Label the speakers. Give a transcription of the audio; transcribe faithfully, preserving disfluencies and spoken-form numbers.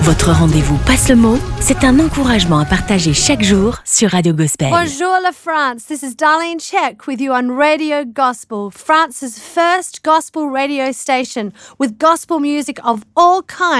Speaker 1: Votre rendez-vous Passe le mot, c'est un encouragement à partager chaque jour sur Radio Gospel.
Speaker 2: Bonjour la France, this is Darlene Check with you on Radio Gospel, France's first gospel radio station with gospel music of all kinds.